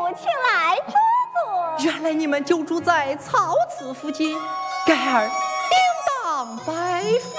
前来坐坐。 原来你们就住在曹祠附近，盖儿应当拜访。